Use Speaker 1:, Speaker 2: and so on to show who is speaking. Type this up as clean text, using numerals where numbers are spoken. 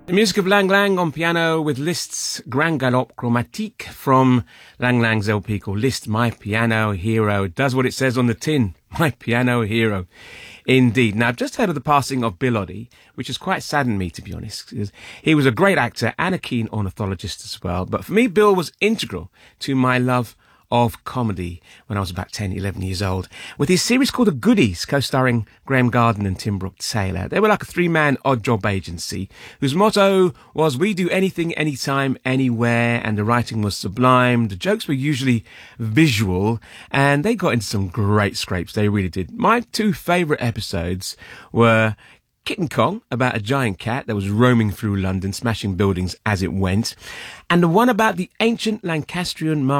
Speaker 1: The music of Lang Lang on piano with Liszt's Grand Galop Chromatique from Lang Lang's LP called Liszt, My Piano Hero. It does what it says on the tin, My Piano Hero. Indeed. Now, I've just heard of the passing of Bill Oddie, which has quite saddened me, to be honest. He was a great actor and a keen ornithologist as well. But for me, Bill was integral to my love of comedy when I was about 10, 11 years old, with his series called The Goodies, co-starring Graham Garden and Tim Brooke-Taylor. They were like a three-man odd-job agency whose motto was, we do anything, anytime, anywhere, and the writing was sublime. The jokes were usually visual, and they got into some great scrapes. They really did. My two favourite episodes were Kitten Kong, about a giant cat that was roaming through London, smashing buildings as it went, and the one about the ancient Lancastrian